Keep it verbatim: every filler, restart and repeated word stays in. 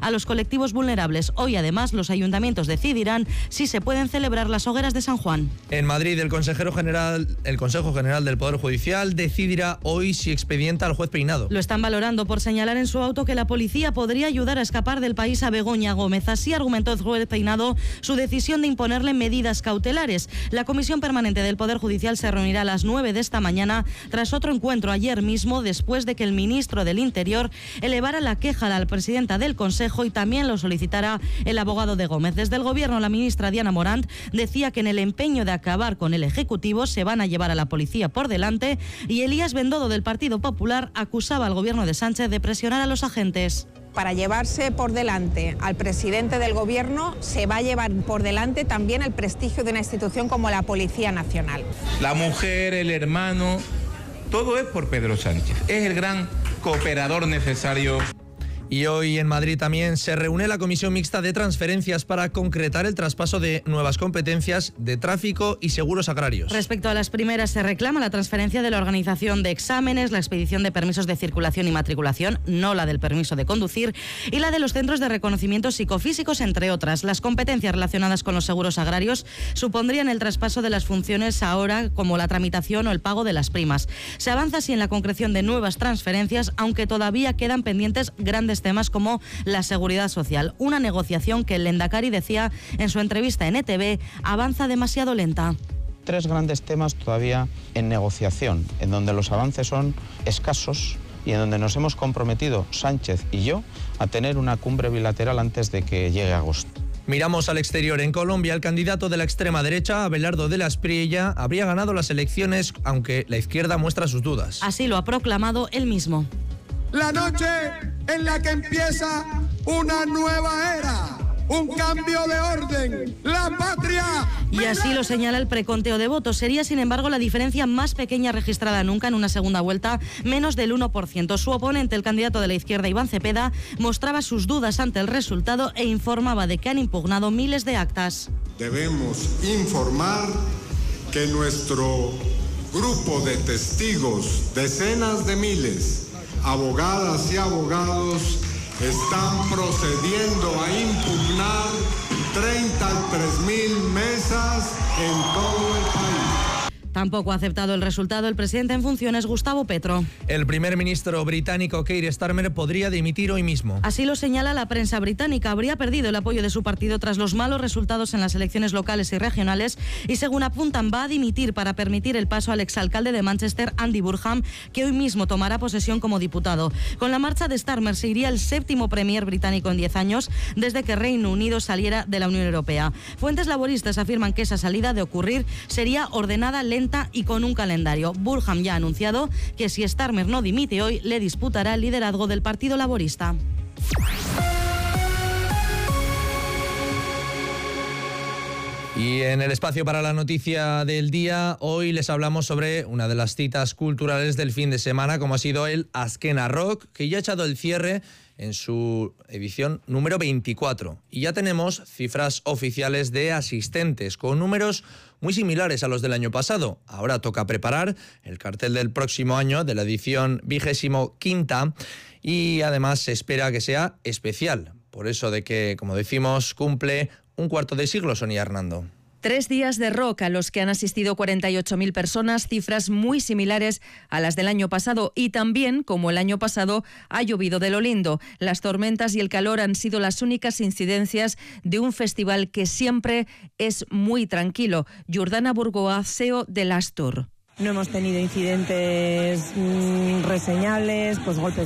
a los colectivos vulnerables. Hoy, además, los ayuntamientos decidirán si se pueden celebrar las hogueras de San Juan. En Madrid, el Consejero General, el Consejo General del Poder Judicial decidirá hoy si expedienta al juez Peinado. Lo están valorando por señalar en su auto que la policía podría ayudar a escapar del país a Begoña Gómez. Así argumentó el juez Peinado su decisión de imponerle medidas cautelares. La Comisión Permanente del Poder Judicial se reunirá a las nueve de esta mañana tras otro encuentro ayer mismo, después de que el ministro del Interior elevara la queja a la presidenta del Consejo y también lo solicitara el abogado de Gómez. Desde el Gobierno, la ministra Diana Morant decía que en el empeño de acabar con el Ejecutivo se van a llevar a la policía por delante, y Elías Bendodo del Partido Popular acusaba al Gobierno de Sánchez de presionar a los agentes. Para llevarse por delante al presidente del Gobierno se va a llevar por delante también el prestigio de una institución como la Policía Nacional. La mujer, el hermano, todo es por Pedro Sánchez. Es el gran cooperador necesario. Y hoy en Madrid también se reúne la Comisión Mixta de Transferencias para concretar el traspaso de nuevas competencias de tráfico y seguros agrarios. Respecto a las primeras, se reclama la transferencia de la organización de exámenes, la expedición de permisos de circulación y matriculación, no la del permiso de conducir, y la de los centros de reconocimiento psicofísicos, entre otras. Las competencias relacionadas con los seguros agrarios supondrían el traspaso de las funciones ahora, como la tramitación o el pago de las primas. Se avanza así en la concreción de nuevas transferencias, aunque todavía quedan pendientes grandes temas como la seguridad social. Una negociación que el Lehendakari decía en su entrevista en E T V avanza demasiado lenta. Tres grandes temas todavía en negociación, en donde los avances son escasos y en donde nos hemos comprometido Sánchez y yo a tener una cumbre bilateral antes de que llegue agosto. Miramos al exterior. En Colombia, el candidato de la extrema derecha, Abelardo de la Espriella, habría ganado las elecciones, aunque la izquierda muestra sus dudas. Así lo ha proclamado él mismo. La noche en la que empieza una nueva era, un cambio de orden, la patria. Y así lo señala el preconteo de votos. Sería, sin embargo, la diferencia más pequeña registrada nunca en una segunda vuelta, menos del uno por ciento. Su oponente, el candidato de la izquierda, Iván Cepeda, mostraba sus dudas ante el resultado e informaba de que han impugnado miles de actas. Debemos informar que nuestro grupo de testigos, decenas de miles, abogadas y abogados, están procediendo a impugnar treinta y tres mil mesas en todo el país. Tampoco ha aceptado el resultado el presidente en funciones, Gustavo Petro. El primer ministro británico Keir Starmer podría dimitir hoy mismo. Así lo señala la prensa británica. Habría perdido el apoyo de su partido tras los malos resultados en las elecciones locales y regionales y, según apuntan, va a dimitir para permitir el paso al exalcalde de Manchester, Andy Burnham, que hoy mismo tomará posesión como diputado. Con la marcha de Starmer se iría el séptimo premier británico en diez años desde que Reino Unido saliera de la Unión Europea. Fuentes laboristas afirman que esa salida, de ocurrir, sería ordenada, lenta y con un calendario. Burnham ya ha anunciado que si Starmer no dimite hoy, le disputará el liderazgo del Partido Laborista. Y en el espacio para la noticia del día, hoy les hablamos sobre una de las citas culturales del fin de semana, como ha sido el Azkena Rock, que ya ha echado el cierre en su edición número veinticuatro. Y ya tenemos cifras oficiales de asistentes, con números muy similares a los del año pasado. Ahora toca preparar el cartel del próximo año, de la edición vigésimo quinta, y además se espera que sea especial, por eso de que, como decimos, cumple un cuarto de siglo. Sonia Hernando. Tres días de rock a los que han asistido cuarenta y ocho mil personas, cifras muy similares a las del año pasado, y también, como el año pasado, ha llovido de lo lindo. Las tormentas y el calor han sido las únicas incidencias de un festival que siempre es muy tranquilo. Jordana Burgoa, C E O de Astor. No hemos tenido incidentes mmm, reseñables, pues golpes